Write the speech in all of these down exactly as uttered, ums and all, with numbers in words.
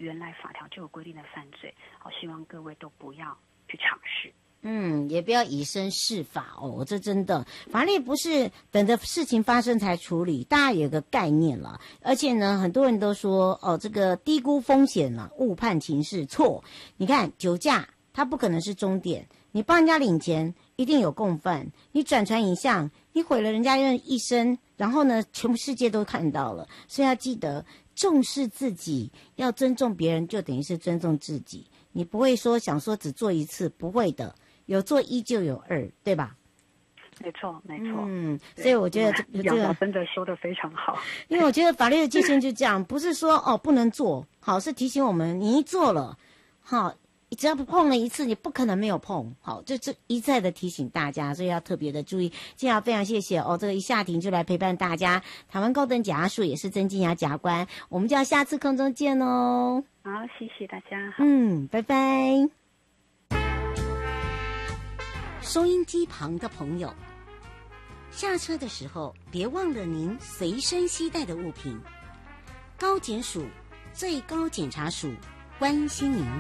原来法条就有规定的犯罪。好，希望各位都不要去尝试。 嗯，也不要以身试法哦，这真的法律不是等着事情发生才处理，大家有个概念了。而且呢，很多人都说哦，这个低估风险了，误判情势，错。你看酒驾，它不可能是终点，你帮人家领钱，一定有共犯，你转传影像，你毁了人家一生，然后呢，全部世界都看到了。所以要记得重视自己，要尊重别人，就等于是尊重自己。你不会说想说只做一次，不会的。有做一就有二，对吧？ 没错，没错。 嗯，所以我觉得这个这个真的说得非常好。 因为我觉得法律的界限就这样，不是说哦不能做，好是提醒我们，你一做了，好，只要不碰了一次，你不可能没有碰，好，就这一再的提醒大家，所以要特别的注意。今天要非常谢谢哦，这个一下庭就来陪伴大家，台湾高等检察署也是曾金雅检察官，我们就要下次空中见哦。 好，谢谢大家。 嗯，拜拜。收音机旁的朋友，下车的时候别忘了您随身携带的物品。高检署最高检察署关心您。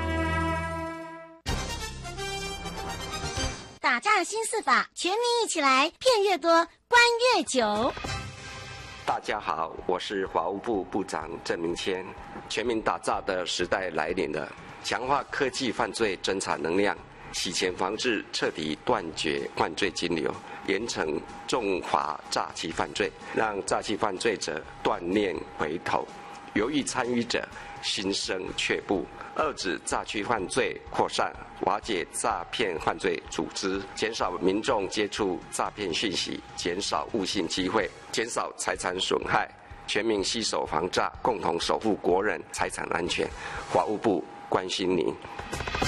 打诈新四法，全民一起来，骗越多关越久。 大家好，我是法务部部长郑明谦。全民打诈的时代来临了，强化科技犯罪侦查能量，洗钱防治彻底断绝犯罪金流，严惩重罚诈欺犯罪，让诈欺犯罪者断念回头，犹豫参与者心生却步，遏止诈欺犯罪扩散，瓦解诈骗犯罪组织，减少民众接触诈骗讯息，减少误信机会，减少财产损害，全民携手防诈，共同守护国人财产安全。法务部关心您。